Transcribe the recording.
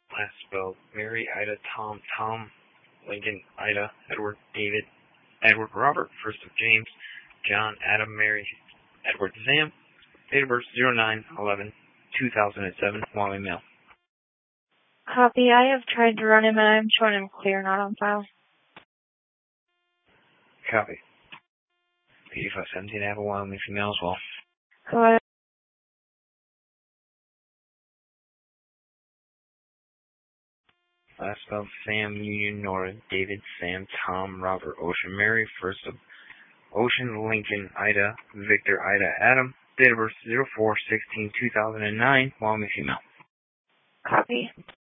Last spelled Mary, Ida, Tom, Tom, Lincoln, Ida, Edward, David, Edward, Robert, first of James, John, Adam, Mary, Edward, Sam, date of birth 09/11/2007, Wyoming mail. Copy. I have tried to run him and I'm showing him clear, not on file. Copy. P517 Apple, Wyoming female as well. Go ahead. Last spelled Sam, Union, Nora, David, Sam, Tom, Robert, Ocean, Mary, first of Ocean, Lincoln, Ida, Victor, Ida, Adam, date of birth 04/16/2009, Wyoming female. Copy.